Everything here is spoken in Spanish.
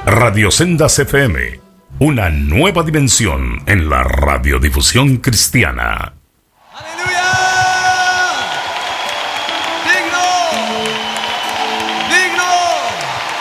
Radio Sendas FM, una nueva dimensión en la radiodifusión cristiana.